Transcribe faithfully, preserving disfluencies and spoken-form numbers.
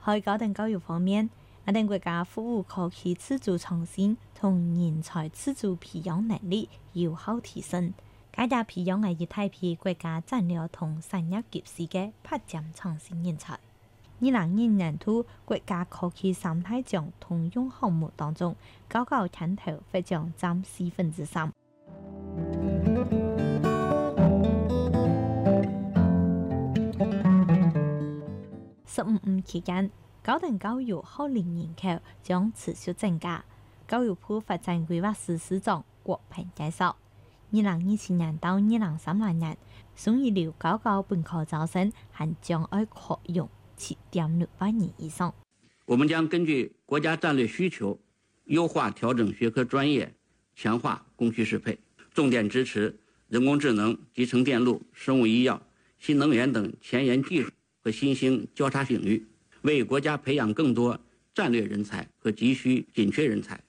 喺高等教育方面，我哋國家服務科技自主創新同人才自主培養能力有效提升，加大培養係一大批國家戰略同產業及時嘅拔尖創新人才。二零二零年度國家科技三大獎通用項目當中，高校牽頭獲獎佔四分之三。十五五期間，高等教育學齡人口將持續增加。教育部發展規劃司司長郭鵬介紹，二零二七年到二零三零年，雙一流高校本科招生還將要擴容七點六萬人以上。 我們將根據國家戰略需求，優化調整學科專業，強化供需適配，重點支持人工智能、集成電路、生物醫藥、新能源等前沿技術和新興交叉領域，為國家培養更多戰略人才和急需緊缺人才